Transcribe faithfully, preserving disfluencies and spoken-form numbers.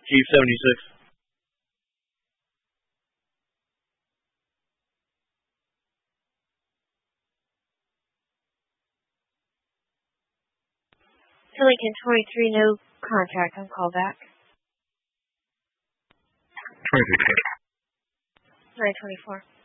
Chief seventy-six. To Lincoln twenty-three, no contact on callback. twenty-three. nine twenty-four.